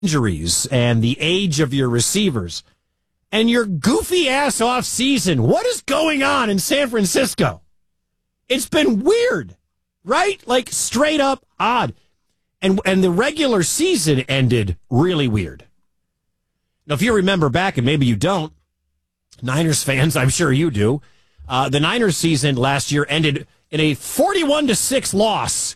injuries and the age of your receivers and your goofy ass off season. What is going on in San Francisco? It's been weird, right? Like straight up odd. And the regular season ended really weird. Now, if you remember back, and maybe you don't, Niners fans, I'm sure you do, the Niners season last year ended in a 41-6 loss.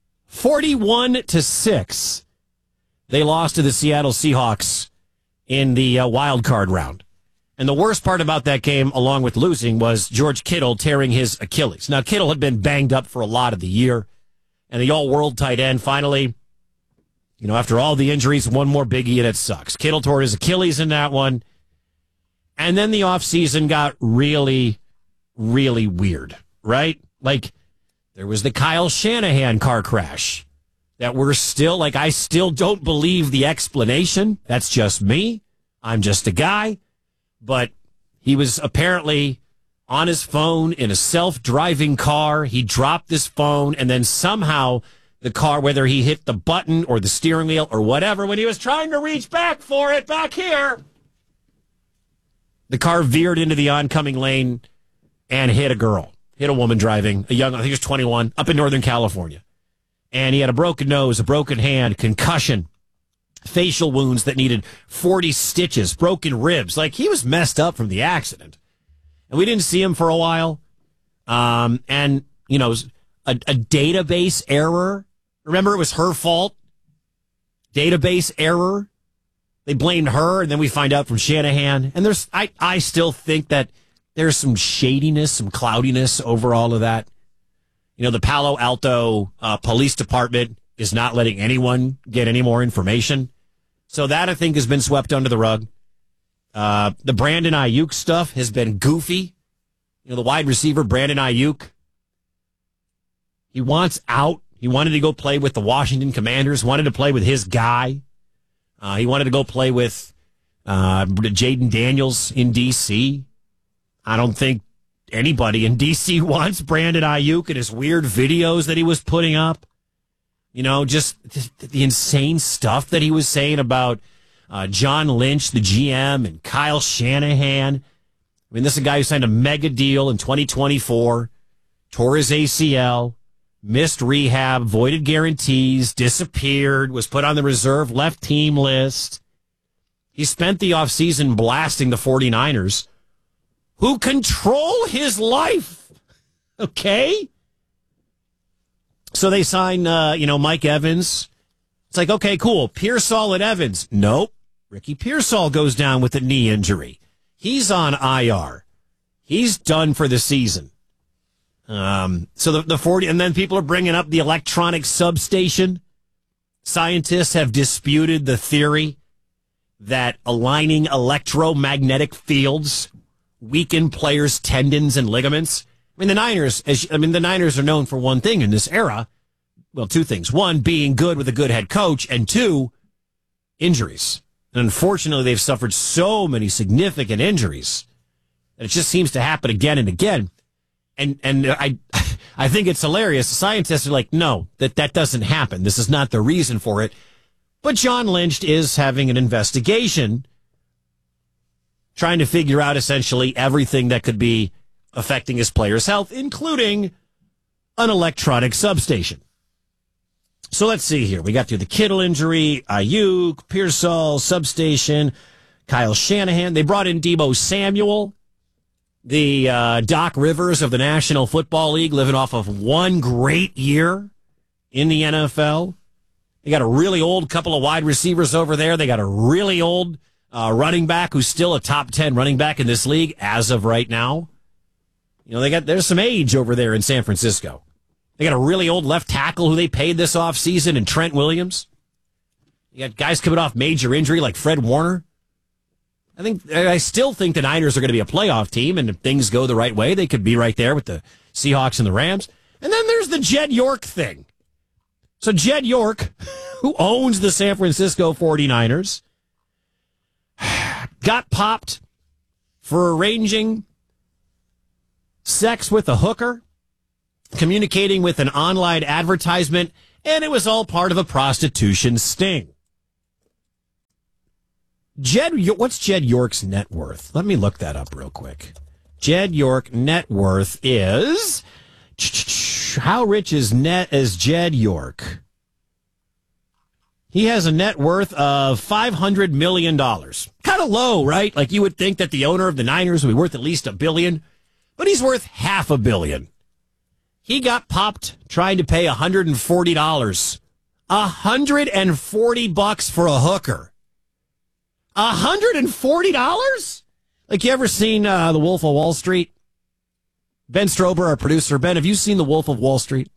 41-6. They lost to the Seattle Seahawks in the wild card round. And the worst part about that game, along with losing, was George Kittle tearing his Achilles. Now, Kittle had been banged up for a lot of the year. And the all-world tight end finally, after all the injuries, one more biggie, and it sucks. Kittle tore his Achilles in that one. And then the offseason got really, really weird, right? Like, there was the Kyle Shanahan car crash that we're still, I still don't believe the explanation. That's just me. I'm just a guy. But he was apparently on his phone in a self-driving car. He dropped his phone, and then somehow the car, whether he hit the button or the steering wheel or whatever, when he was trying to reach back for it back here, the car veered into the oncoming lane and hit a woman driving, I think he was 21, up in Northern California. And he had a broken nose, a broken hand, concussion, facial wounds that needed 40 stitches, broken ribs. Like, he was messed up from the accident. And we didn't see him for a while. A database error. Remember, it was her fault. Database error. They blamed her, and then we find out from Shanahan. And I still think that there's some shadiness, some cloudiness over all of that. The Palo Alto Police Department is not letting anyone get any more information. So that, I think, has been swept under the rug. The Brandon Ayuk stuff has been goofy. The wide receiver, Brandon Ayuk, he wants out. He wanted to go play with the Washington Commanders, wanted to play with his guy. He wanted to go play with Jaden Daniels in D.C. I don't think anybody in D.C. wants Brandon Ayuk and his weird videos that he was putting up. Just the insane stuff that he was saying about John Lynch, the GM, and Kyle Shanahan. I mean, this is a guy who signed a mega deal in 2024, tore his ACL, missed rehab, voided guarantees, disappeared, was put on the reserve left team list. He spent the offseason blasting the 49ers, who control his life. Okay? So they sign, Mike Evans. It's like, okay, cool. Pearsall and Evans. Nope. Ricky Pearsall goes down with a knee injury. He's on IR. He's done for the season. So the 40, and then people are bringing up the electronic substation. Scientists have disputed the theory that aligning electromagnetic fields weaken players' tendons and ligaments. I mean, the Niners are known for one thing in this era. Well, two things. One, being good with a good head coach, and two, injuries. And unfortunately, they've suffered so many significant injuries that it just seems to happen again and again. And I think it's hilarious. The scientists are like, no, that doesn't happen. This is not the reason for it. But John Lynch is having an investigation trying to figure out essentially everything that could be affecting his players' health, including an electronic substation. So let's see here. We got through the Kittle injury, Ayuk, Pearsall, substation, Kyle Shanahan. They brought in Deebo Samuel, the Doc Rivers of the National Football League, living off of one great year in the NFL. They got a really old couple of wide receivers over there. They got a really old running back who's still a top 10 running back in this league as of right now. There's some age over there in San Francisco. They got a really old left tackle who they paid this offseason in Trent Williams. You got guys coming off major injury like Fred Warner. I still think the Niners are going to be a playoff team, and if things go the right way, they could be right there with the Seahawks and the Rams. And then there's the Jed York thing. So Jed York, who owns the San Francisco 49ers, got popped for arranging sex with a hooker, communicating with an online advertisement, and it was all part of a prostitution sting. What's Jed York's net worth? Let me look that up real quick. Jed York net worth is, how rich is Jed York? He has a net worth of $500 million. Kind of low, right? Like you would think that the owner of the Niners would be worth at least $1 billion, but he's worth $500 million. He got popped trying to pay $140. $140 for a hooker. $140? Like, you ever seen The Wolf of Wall Street? Ben Strober, our producer. Ben, have you seen The Wolf of Wall Street?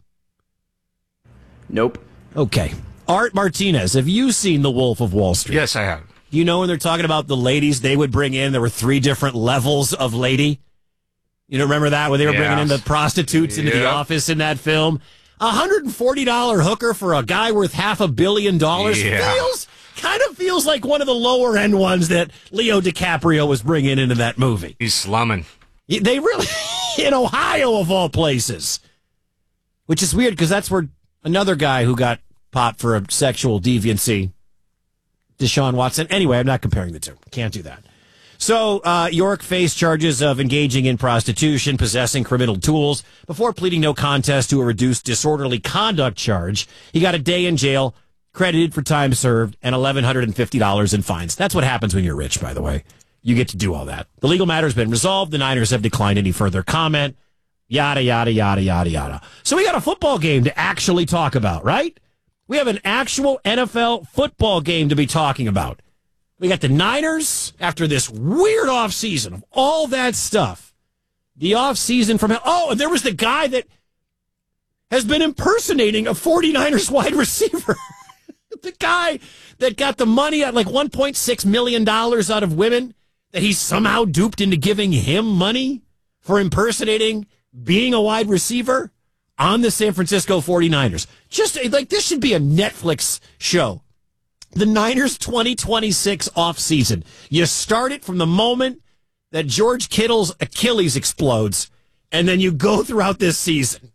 Nope. Okay. Art Martinez, have you seen The Wolf of Wall Street? Yes, I have. You know when they're talking about the ladies they would bring in, there were 3 different levels of lady? You don't remember that when they were bringing in the prostitutes into the office in that film? $140 hooker for a guy worth $500 million kind of feels like one of the lower end ones that Leo DiCaprio was bringing into that movie. He's slumming. They really, in Ohio of all places, which is weird because that's where another guy who got popped for a sexual deviancy, Deshaun Watson. Anyway, I'm not comparing the two. Can't do that. So York faced charges of engaging in prostitution, possessing criminal tools, before pleading no contest to a reduced disorderly conduct charge. He got a day in jail, credited for time served, and $1,150 in fines. That's what happens when you're rich, by the way. You get to do all that. The legal matter has been resolved. The Niners have declined any further comment. Yada, yada, yada, yada, yada. So we got a football game to actually talk about, right? We have an actual NFL football game to be talking about. We got the Niners after this weird offseason of all that stuff. The offseason from... Oh, and there was the guy that has been impersonating a 49ers wide receiver. The guy that got the money at like $1.6 million out of women that he somehow duped into giving him money for impersonating being a wide receiver on the San Francisco 49ers. Just like this should be a Netflix show. The Niners 2026 offseason. You start it from the moment that George Kittle's Achilles explodes, and then you go throughout this season.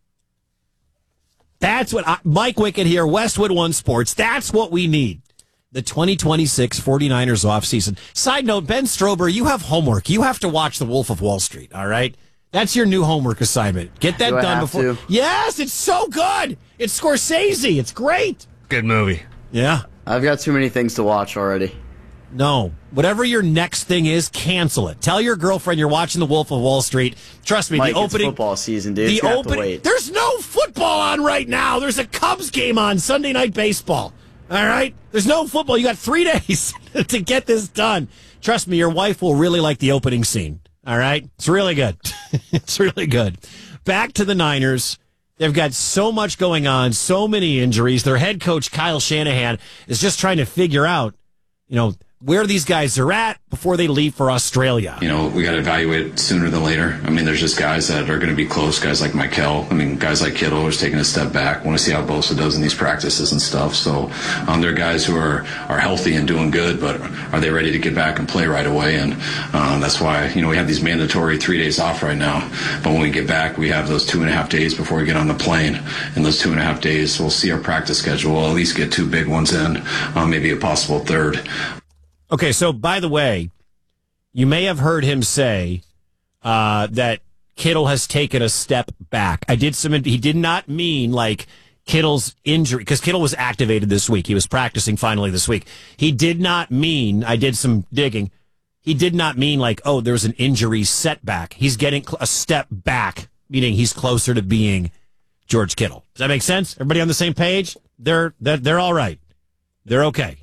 That's what Mike Wickett here, Westwood One Sports. That's what we need. The 2026 49ers offseason. Side note, Ben Strober, you have homework. You have to watch The Wolf of Wall Street, all right? That's your new homework assignment. Get that done before. To? Yes, it's so good. It's Scorsese. It's great. Good movie. Yeah. I've got too many things to watch already. No. Whatever your next thing is, cancel it. Tell your girlfriend you're watching The Wolf of Wall Street. Trust me, Mike, the opening... it's football season, dude. It's gonna have to wait. There's no football on right now. There's a Cubs game on, Sunday Night Baseball. All right? There's no football. You got 3 days to get this done. Trust me, your wife will really like the opening scene. All right? It's really good. It's really good. Back to the Niners. They've got so much going on, so many injuries. Their head coach, Kyle Shanahan, is just trying to figure out, where these guys are at before they leave for Australia. We got to evaluate it sooner than later. I mean, there's just guys that are going to be close, guys like Mikel. I mean, guys like Kittle is taking a step back. Want to see how Bosa does in these practices and stuff. So there are guys who are healthy and doing good, but are they ready to get back and play right away? And that's why, we have these mandatory 3 days off right now. But when we get back, we have those 2.5 days before we get on the plane. And those 2.5 days, we'll see our practice schedule. We'll at least get 2 big ones in, maybe a possible third. Okay, so by the way, you may have heard him say that Kittle has taken a step back. He did not mean like Kittle's injury, because Kittle was activated this week. He was practicing finally this week. He did not mean, I did some digging, he did not mean like, oh, there's an injury setback. He's getting a step back, meaning he's closer to being George Kittle. Does that make sense? Everybody on the same page? They're all right. They're okay.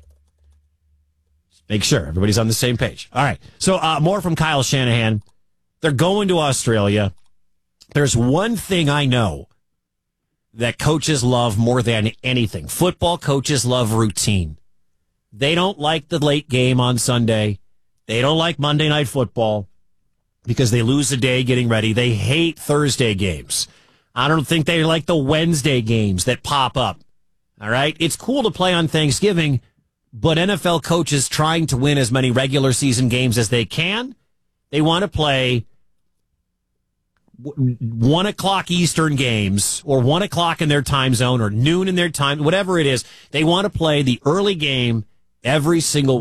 Make sure everybody's on the same page. All right. So more from Kyle Shanahan. They're going to Australia. There's one thing I know that coaches love more than anything. Football coaches love routine. They don't like the late game on Sunday. They don't like Monday Night Football because they lose a day getting ready. They hate Thursday games. I don't think they like the Wednesday games that pop up. All right. It's cool to play on Thanksgiving, but NFL coaches trying to win as many regular season games as they can, they want to play 1 o'clock Eastern games or 1 o'clock in their time zone or noon in their time, whatever it is. They want to play the early game every single week.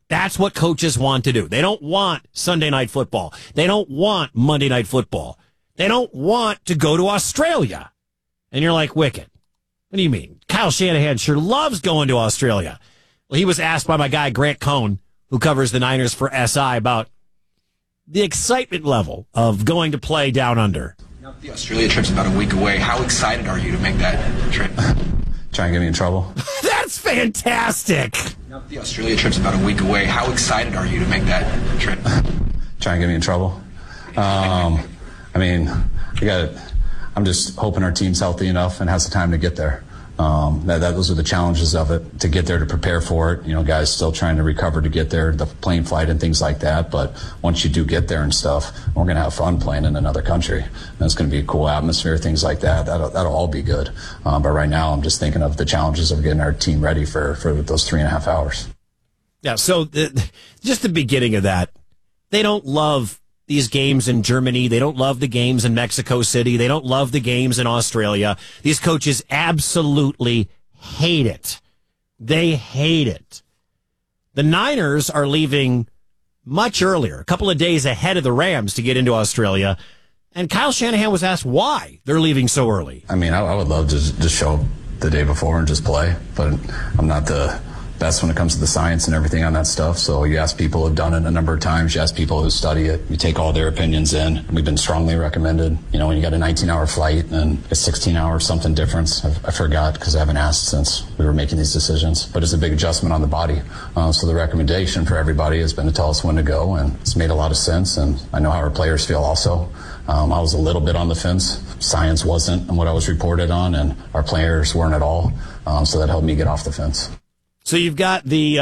That's what coaches want to do. They don't want Sunday Night Football. They don't want Monday Night Football. They don't want to go to Australia. And you're like, Wicked, what do you mean? Kyle Shanahan sure loves going to Australia. Well, he was asked by my guy, Grant Cohn, who covers the Niners for SI, about the excitement level of going to play down under. The Australia trip's about a week away. How excited are you to make that trip? Try and get me in trouble. That's fantastic. The Australia trip's about a week away. How excited are you to make that trip? Try and get me in trouble. I mean, I'm just hoping our team's healthy enough and has the time to get there. Those are the challenges of it, to get there, to prepare for it. You know, guys still trying to recover to get there, the plane flight and things like that. But once you do get there and stuff, we're going to have fun playing in another country. And it's going to be a cool atmosphere, things like that. That'll all be good. But right now, I'm just thinking of the challenges of getting our team ready for those 3.5 hours. Yeah, so just the beginning of that, they don't love these games in Germany. They don't love the games in Mexico City. They don't love the games in Australia. These coaches absolutely hate it. They hate it. The Niners are leaving much earlier, a couple of days ahead of the Rams to get into Australia. And Kyle Shanahan was asked why they're leaving so early. I mean, I would love to just show up the day before and just play, but I'm not the best when it comes to the science and everything on that stuff. So you ask people who've done it a number of times. You ask people who study it. You take all their opinions in. We've been strongly recommended. You know, when you got a 19-hour flight and a 16-hour something difference, I forgot because I haven't asked since we were making these decisions. But it's a big adjustment on the body. So the recommendation for everybody has been to tell us when to go, and it's made a lot of sense. And I know how our players feel also. I was a little bit on the fence. Science wasn't what I was reported on, and our players weren't at all. So that helped me get off the fence. So you've got the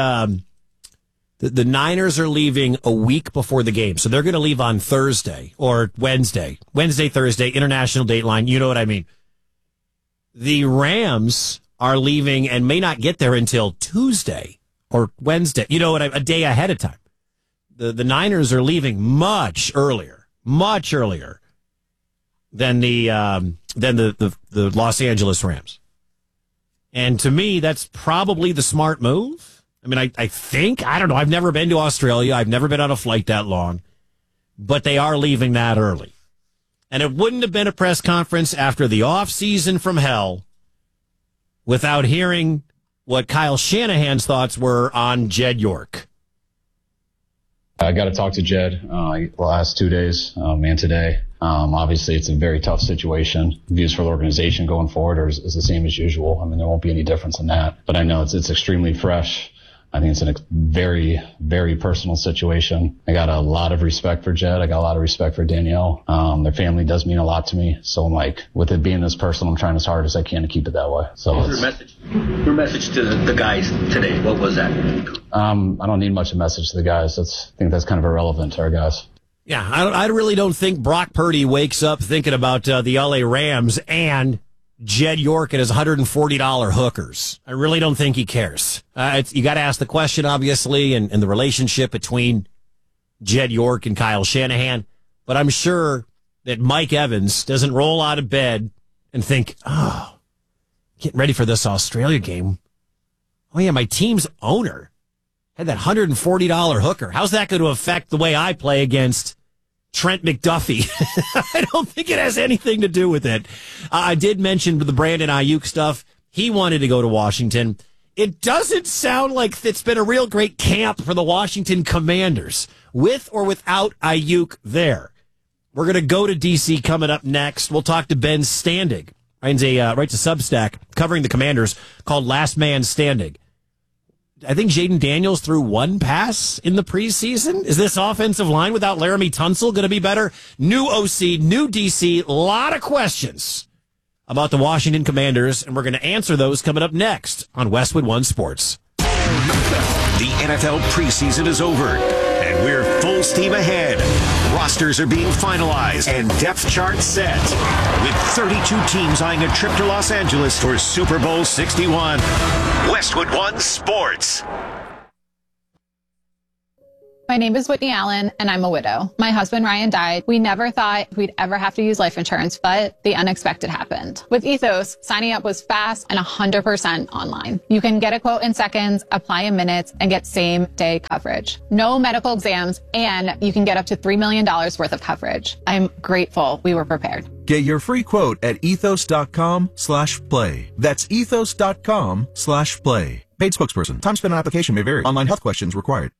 Niners are leaving a week before the game. So they're going to leave on Thursday or Wednesday, Thursday, international date line. You know what I mean? The Rams are leaving and may not get there until Tuesday or Wednesday. You know what? A day ahead of time. The Niners are leaving much earlier than the Los Angeles Rams. And to me, that's probably the smart move. I mean, I think, I don't know. I've never been to Australia. I've never been on a flight that long. But they are leaving that early. And it wouldn't have been a press conference after the offseason from hell without hearing what Kyle Shanahan's thoughts were on Jed York. I got to talk to Jed the last 2 days and today. Obviously, it's a very tough situation. Views for the organization going forward is the same as usual. I mean, there won't be any difference in that. But I know it's extremely fresh. I think it's a very, very personal situation. I got a lot of respect for Jed. I got a lot of respect for Danielle. Their family does mean a lot to me. So I'm like, with it being this personal, I'm trying as hard as I can to keep it that way. So your message to the guys today, what was that? I don't need much of a message to the guys. I think that's kind of irrelevant to our guys. Yeah, I really don't think Brock Purdy wakes up thinking about the LA Rams and Jed York and his $140 hookers. I really don't think he cares. You got to ask the question, obviously, and the relationship between Jed York and Kyle Shanahan. But I'm sure that Mike Evans doesn't roll out of bed and think, oh, getting ready for this Australia game. Oh, yeah, my team's owner had that $140 hooker. How's that going to affect the way I play against Trent McDuffie? I don't think it has anything to do with it. I did mention the Brandon Ayuk stuff. He wanted to go to Washington. It doesn't sound like it's been a real great camp for the Washington Commanders, with or without Ayuk there. We're going to go to D.C. coming up next. We'll talk to Ben Standig. Writes a Substack covering the Commanders called Last Man Standing. I think Jaden Daniels threw one pass in the preseason. Is this offensive line without Laramie Tunsil going to be better? New OC, new DC, a lot of questions about the Washington Commanders, and we're going to answer those coming up next on Westwood One Sports. The NFL preseason is over, and we're full steam ahead. Rosters are being finalized and depth charts set, with 32 teams eyeing a trip to Los Angeles for Super Bowl 61. Westwood One Sports. My name is Whitney Allen, and I'm a widow. My husband, Ryan, died. We never thought we'd ever have to use life insurance, but the unexpected happened. With Ethos, signing up was fast and 100% online. You can get a quote in seconds, apply in minutes, and get same-day coverage. No medical exams, and you can get up to $3 million worth of coverage. I'm grateful we were prepared. Get your free quote at ethos.com/play. That's ethos.com/play. Paid spokesperson. Time spent on application may vary. Online health questions required.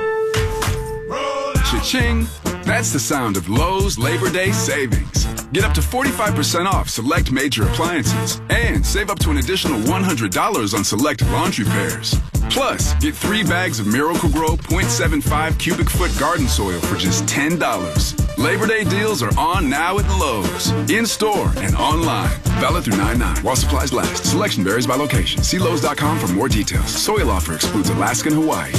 Cha-ching! That's the sound of Lowe's Labor Day savings. Get up to 45% off select major appliances and save up to an additional $100 on select laundry pairs. Plus, get 3 bags of Miracle-Gro 0.75 cubic foot garden soil for just $10. Labor Day deals are on now at Lowe's. In-store and online. Valid through 9/9 while supplies last. Selection varies by location. See Lowe's.com for more details. Soil offer excludes Alaska and Hawaii.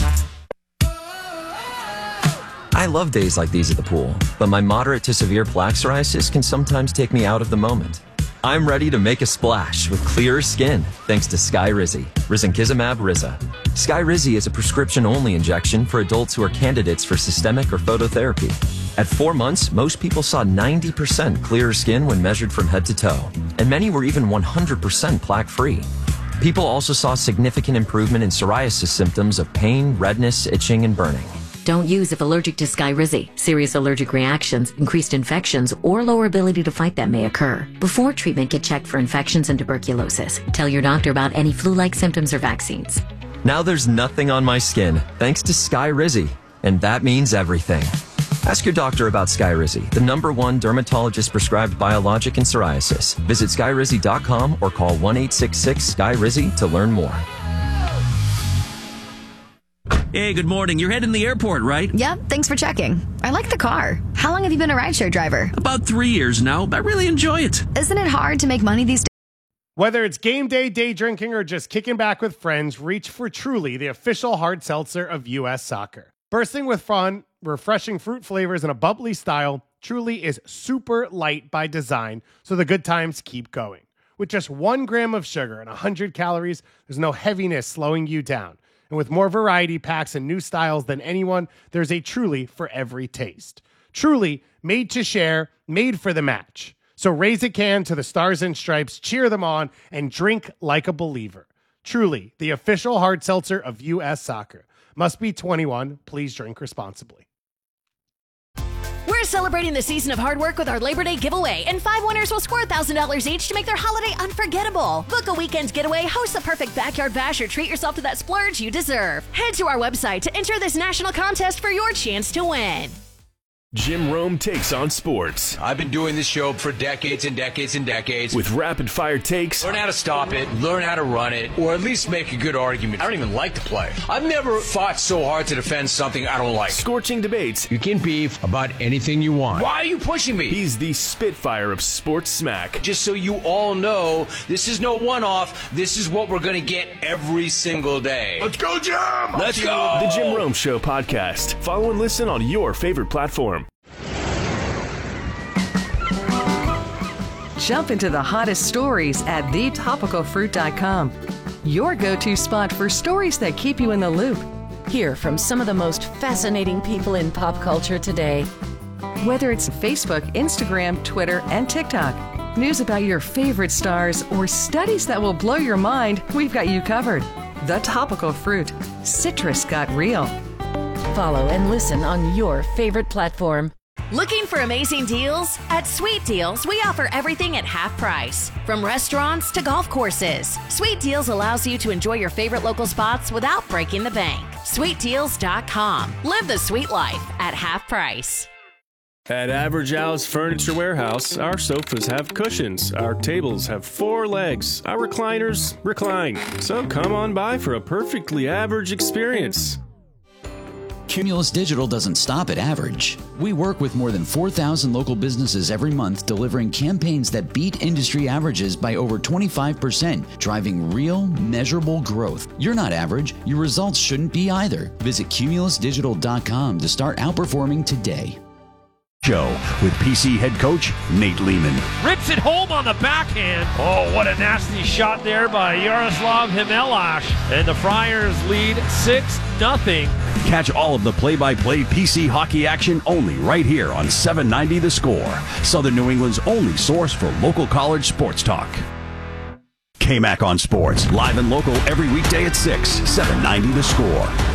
I love days like these at the pool, but my moderate to severe plaque psoriasis can sometimes take me out of the moment. I'm ready to make a splash with clearer skin thanks to Skyrizi, Risankizumab Riza. Skyrizi is a prescription-only injection for adults who are candidates for systemic or phototherapy. At 4 months, most people saw 90% clearer skin when measured from head to toe, and many were even 100% plaque-free. People also saw significant improvement in psoriasis symptoms of pain, redness, itching, and burning. Don't use if allergic to Skyrizi. Serious allergic reactions, increased infections, or lower ability to fight them may occur. Before treatment, get checked for infections and tuberculosis. Tell your doctor about any flu-like symptoms or vaccines. Now there's nothing on my skin, thanks to Skyrizi, and that means everything. Ask your doctor about Skyrizi, the #1 dermatologist-prescribed biologic in psoriasis. Visit Skyrizi.com or call 1-866-SKYRIZI to learn more. Hey, good morning. You're heading to the airport, right? Yep, thanks for checking. I like the car. How long have you been a rideshare driver? About 3 years now. I really enjoy it. Isn't it hard to make money these days? Whether it's game day, day drinking, or just kicking back with friends, reach for Truly, the official hard seltzer of U.S. Soccer. Bursting with fun, refreshing fruit flavors, and a bubbly style, Truly is super light by design, so the good times keep going. With just 1 gram of sugar and 100 calories, there's no heaviness slowing you down. And with more variety packs and new styles than anyone, there's a Truly for every taste. Truly, made to share, made for the match. So raise a can to the Stars and Stripes, cheer them on, and drink like a believer. Truly, the official hard seltzer of U.S. Soccer. Must be 21. Please drink responsibly. We're celebrating the season of hard work with our Labor Day giveaway, and 5 winners will score $1,000 each to make their holiday unforgettable. Book a weekend getaway, host the perfect backyard bash, or treat yourself to that splurge you deserve. Head to our website to enter this national contest for your chance to win. Jim Rome takes on sports. I've been doing this show for decades and decades and decades. With rapid-fire takes. Learn how to stop it, learn how to run it, or at least make a good argument. I don't even like the play. I've never fought so hard to defend something I don't like. Scorching debates. You can beef about anything you want. Why are you pushing me? He's the Spitfire of sports smack. Just so you all know, this is no one-off. This is what we're going to get every single day. Let's go, Jim! Let's go! The Jim Rome Show podcast. Follow and listen on your favorite platform. Jump into the hottest stories at thetopicalfruit.com. Your go-to spot for stories that keep you in the loop. Hear from some of the most fascinating people in pop culture today. Whether it's Facebook, Instagram, Twitter, and TikTok, news about your favorite stars, or studies that will blow your mind, we've got you covered. The Topical Fruit. Citrus got real. Follow and listen on your favorite platform. Looking for amazing deals? At Sweet Deals, we offer everything at half price. From restaurants to golf courses, Sweet Deals allows you to enjoy your favorite local spots without breaking the bank. SweetDeals.com. Live the sweet life at half price. At Average Al's Furniture Warehouse, our sofas have cushions, our tables have 4 legs, our recliners recline. So come on by for a perfectly average experience. Cumulus Digital doesn't stop at average. We work with more than 4,000 local businesses every month, delivering campaigns that beat industry averages by over 25%, driving real, measurable growth. You're not average. Your results shouldn't be either. Visit cumulusdigital.com to start outperforming today. Show with PC head coach Nate Lehman. Rips it home on the backhand. Oh, what a nasty shot there by Yaroslav Himelash. And the Friars lead 6-0 Catch all of the play-by-play PC hockey action only right here on 790 The Score, Southern New England's only source for local college sports talk. KMAC on Sports, live and local every weekday at 6, 790 The Score.